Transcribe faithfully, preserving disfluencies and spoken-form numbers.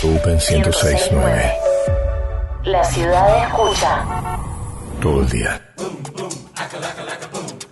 Open ciento seis punto nueve. La ciudad escucha. Todo el día. Boom, boom, acalaca, laca, boom.